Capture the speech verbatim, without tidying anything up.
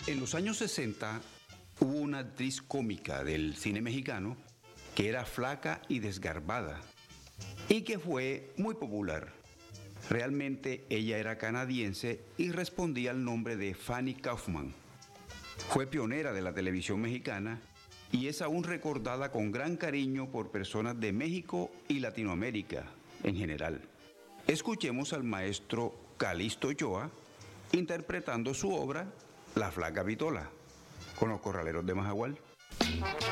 En los años sesenta hubo una actriz cómica del cine mexicano que era flaca y desgarbada y que fue muy popular. Realmente ella era canadiense y respondía al nombre de Fanny Kaufman. Fue pionera de la televisión mexicana y es aún recordada con gran cariño por personas de México y Latinoamérica en general. Escuchemos al maestro Calixto Ochoa interpretando su obra La Flaca Vitola con los Corraleros de Majagual.